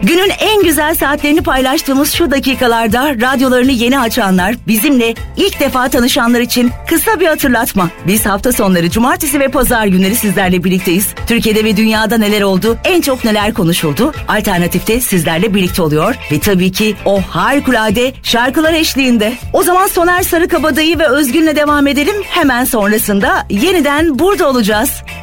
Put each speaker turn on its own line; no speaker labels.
Günün en güzel saatlerini paylaştığımız şu dakikalarda radyolarını yeni açanlar, bizimle ilk defa tanışanlar için kısa bir hatırlatma. Biz hafta sonları cumartesi ve pazar günleri sizlerle birlikteyiz. Türkiye'de ve dünyada neler oldu, en çok neler konuşuldu? Alternatif'te sizlerle birlikte oluyor ve tabii ki o harikulade şarkılar eşliğinde. O zaman Soner Sarıkabadayı ve Özgün'le devam edelim. Hemen sonrasında yeniden burada olacağız.